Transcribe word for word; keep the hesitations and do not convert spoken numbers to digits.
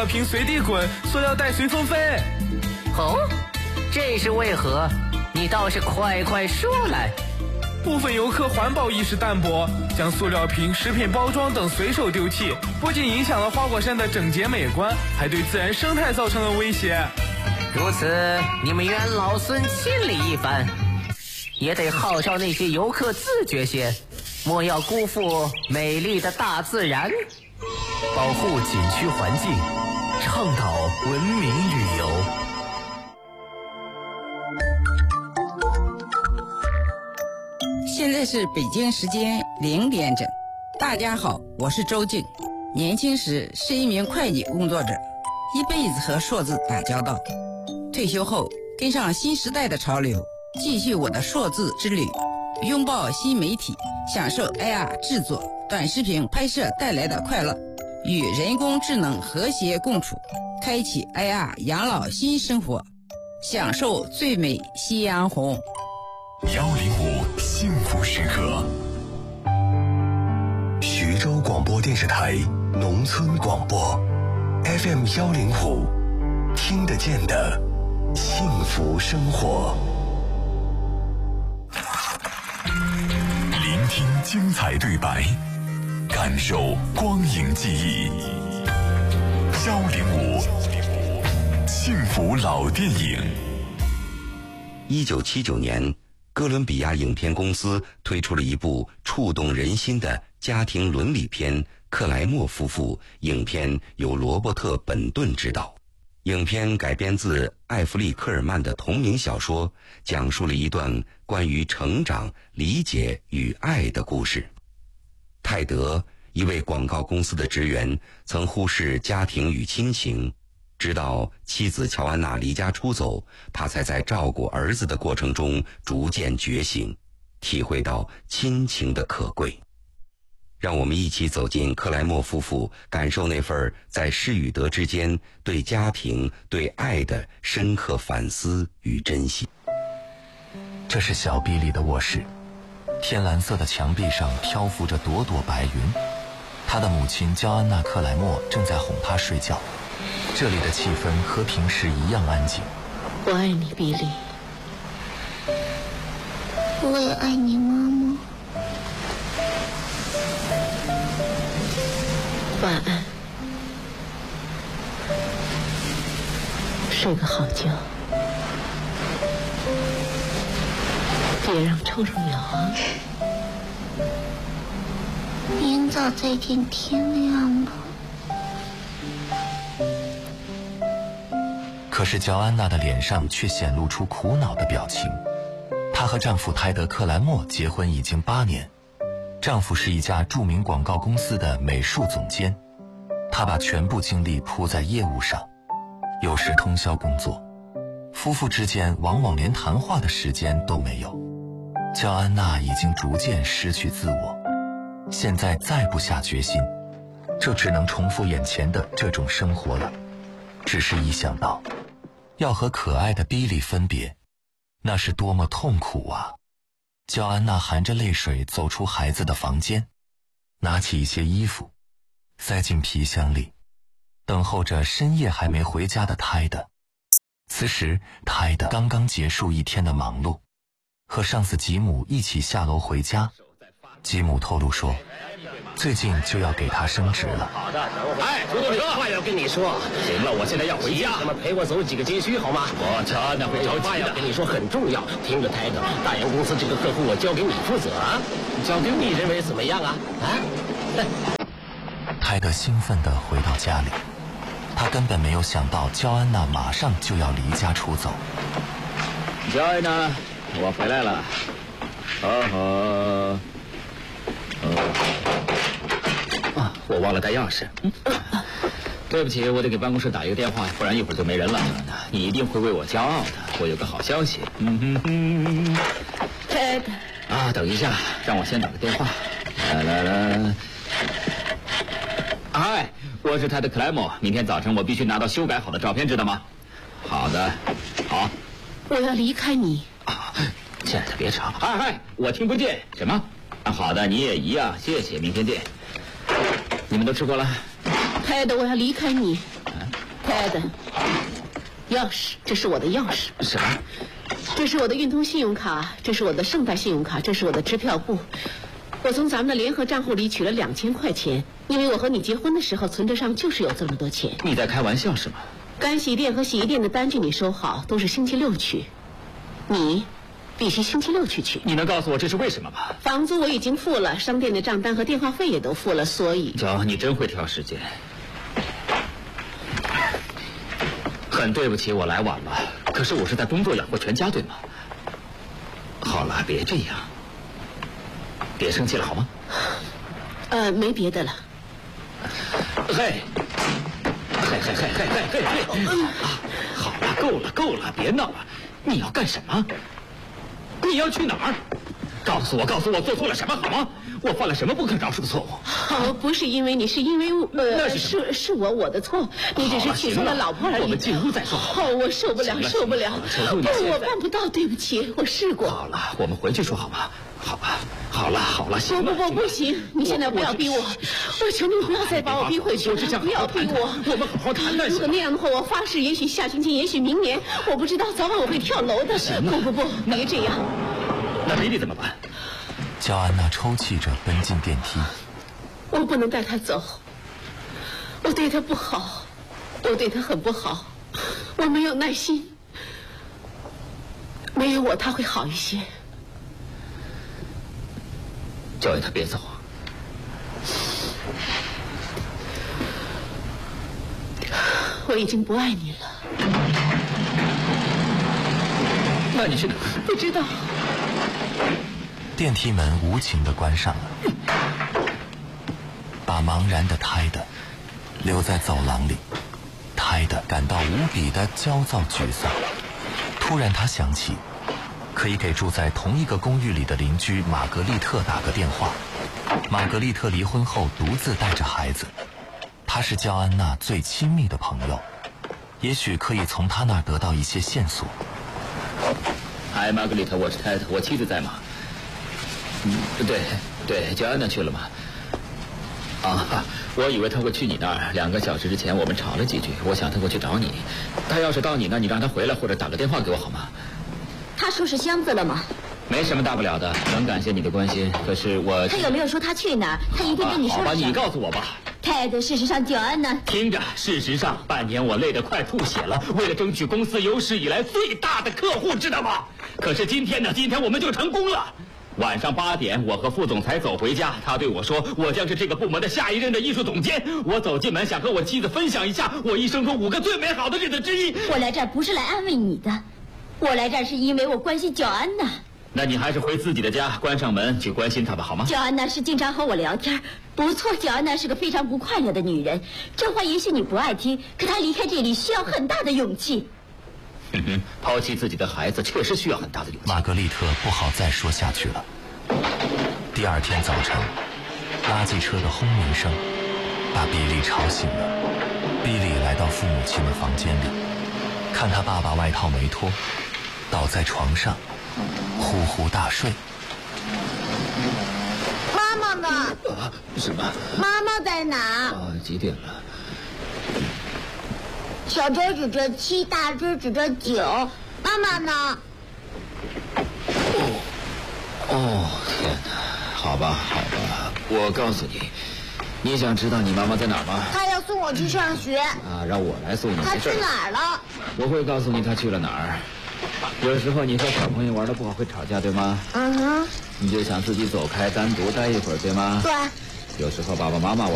瓶随地滚，塑料袋随风飞。 哦，这是为何？你倒是快快说来。 部分游客环保意识淡薄，将塑料瓶、食品包装等随手丢弃，不仅影响了花果山的整洁美观，还对自然生态造成了威胁。 如此，你们袁老孙亲理一番，也得号召那些游客自觉些，莫要辜负美丽的大自然。 保护景区环境，倡导文明旅游。 现在是北京时间零点整。大家好，我是周静。年轻时是一名会计工作者，一辈子和数字打交道。退休后跟上新时代的潮流，继续我的数字之旅，拥抱新媒体，享受 A R 制作、短视频拍摄带来的快乐，与人工智能和谐共处，开启 A R 养老新生活，享受最美夕阳红。 幺零五幸福时刻，徐州广播电视台农村广播 F M 幺零五，听得见的幸福生活。聆听精彩对白，感受光影记忆。幺零五幸福老电影。 一九七九年，哥伦比亚影片公司推出了一部触动人心的家庭伦理片《克莱默夫妇》，影片由罗伯特·本顿执导。影片改编自艾弗利·科尔曼的同名小说，讲述了一段关于成长、理解与爱的故事。泰德，一位广告公司的职员，曾忽视家庭与亲情，直到妻子乔安娜离家出走，他才在照顾儿子的过程中逐渐觉醒，体会到亲情的可贵。让我们一起走进克莱默夫妇，感受那份在失与得之间对家庭、对爱的深刻反思与珍惜。 这是小比利的卧室，天蓝色的墙壁上漂浮着朵朵白云。他的母亲焦安娜·克莱默正在哄他睡觉。这里的气氛和平时一样安静。 我爱你，比利。我也爱你，妈妈。晚安，睡个好觉，别让臭臭咬啊。明早再见，天亮了。 可是乔安娜的脸上却显露出苦恼的表情。她和丈夫泰德·克莱默结婚已经八年，丈夫是一家著名广告公司的美术总监，他把全部精力扑在业务上，有时通宵工作，夫妇之间往往连谈话的时间都没有。乔安娜已经逐渐失去自我，现在再不下决心，就只能重复眼前的这种生活了。只是一想到要和可爱的比利分别，那是多么痛苦啊！乔安娜含着泪水走出孩子的房间，拿起一些衣服塞进皮箱里，等候着深夜还没回家的泰德。此时泰德刚刚结束一天的忙碌，和上司吉姆一起下楼回家。吉姆透露说，最近就要给他升职了。 好的，哎，出租车话要跟你说。行了，我现在要回家，那么陪我走几个街区好吗？我瞧那会着急的。话要跟你说很重要，听着，泰德，大洋公司这个客户我交给你负责啊，交给你认为怎么样啊？啊？ 泰德兴奋地回到家里，他根本没有想到焦安娜马上就要离家出走。 焦安娜，我回来了。哦吼。啊，我忘了带钥匙。嗯，对不起，我得给办公室打一个电话，不然一会儿就没人了。你一定会为我骄傲的。我有个好消息。嗯哼哼。泰德。啊，等一下，让我先打个电话。来来来。嗨，我是泰德·克莱默。明天早晨我必须拿到修改好的照片，知道吗？好的，好。 我要离开你。 啊，亲爱的，别吵。嗨嗨，我听不见。什么？啊，好的，你也一样，谢谢，明天见。你们都吃过了？ 泰德，我要离开你。 啊， Ted， 钥匙，这是我的钥匙。 什么？ 这是我的运通信用卡，这是我的圣代信用卡，这是我的支票簿。我从咱们的联合账户里取了两千块钱，因为我和你结婚的时候存折上就是有这么多钱。 你在开玩笑是吗？ 干洗店和洗衣店的单据你收好，都是星期六取，你必须星期六去取。 你能告诉我这是为什么吗？ 房租我已经付了，商店的账单和电话费也都付了，所以。 乔，你真会挑时间。很对不起，我来晚了。可是我是在工作养活全家，对吗？好了，别这样，别生气了好吗？ 呃，没别的了。 嘿，嘿嘿嘿嘿嘿嘿嘿！好了，够了够了，别闹了。你要干什么？你要去哪儿？告诉我，告诉我做错了什么好吗？我犯了什么不可饶恕的错误？ 哦，不是因为你，是因为呃， 那是是是我我的错，你只是娶错了老婆而已。 我们进屋再说。 哦，我受不了，受不了，不，我办不到，对不起，我试过。 好了，我们回去说好吗？好吧，好了好了，行了。不不不，不行，你现在不要逼我，我求你不要再把我逼回去了，不要逼我。 我们好好谈谈。 如果那样的话，我发誓，也许下星期，也许明年，我不知道，早晚我会跳楼的。不不不，别这样。 那比利怎么办？ 乔安娜抽泣着奔进电梯。 我不能带他走，我对他不好，我对他很不好，我没有耐心，没有我他会好一些。 教育他别走。 我已经不爱你了。 那你去哪？ 不知道。 电梯门无情地关上了，把茫然的泰德留在走廊里。泰德感到无比的焦躁沮丧。突然他想起可以给住在同一个公寓里的邻居玛格丽特打个电话。玛格丽特离婚后独自带着孩子，她是焦安娜最亲密的朋友，也许可以从她那儿得到一些线索。 嗨，玛格丽特，我是泰德，我妻子在吗？嗯，对对，焦安娜去了吗？啊，我以为她会去你那儿。两个小时之前我们吵了几句，我想她会去找你。她要是到你那儿，你让她回来或者打个电话给我好吗？ 她收拾箱子了吗？ 没什么大不了的，很感谢你的关心。可是我…… 她有没有说她去哪儿？她一定跟你说。 好吧，你告诉我吧。 泰德，事实上，焦安娜…… 听着，事实上，半年我累得快吐血了，为了争取公司有史以来最大的客户，知道吗？可是今天呢？今天我们就成功了。晚上八点，我和副总裁走回家，他对我说，我将是这个部门的下一任的艺术总监。我走进门，想和我妻子分享一下我一生中五个最美好的日子之一。 我来这儿不是来安慰你的，我来这儿是因为我关心焦安娜。 那你还是回自己的家，关上门去关心她吧，好吗？ 焦安娜是经常和我聊天，不错，焦安娜是个非常不快乐的女人。这话也许你不爱听，可她离开这里需要很大的勇气。 嗯哼，抛弃自己的孩子确实需要很大的勇气。 玛格丽特不好再说下去了。第二天早晨，垃圾车的轰鸣声把比利吵醒了。比利来到父母亲的房间里，看他爸爸外套没脱，倒在床上呼呼大睡。 妈妈呢？ 啊，什么？ 妈妈在哪？ 啊，几点了？ 小只指着七，大只指着九。妈妈呢？ 哦，哦，天哪！好吧，好吧，我告诉你，你想知道你妈妈在哪儿吗？ 她要送我去上学。 啊，让我来送你。 她去哪儿了？ 我会告诉你她去了哪儿。有时候你和小朋友玩得不好会吵架，对吗？ 嗯哼。 你就想自己走开，单独待一会儿，对吗？ 对。 有时候爸爸妈妈玩